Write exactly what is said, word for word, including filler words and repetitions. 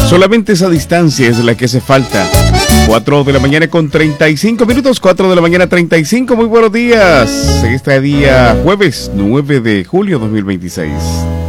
Solamente esa distancia es la que hace falta. cuatro de la mañana con treinta y cinco minutos, cuatro de la mañana treinta y cinco. Muy buenos días. Este día jueves nueve de julio dos mil veintiséis.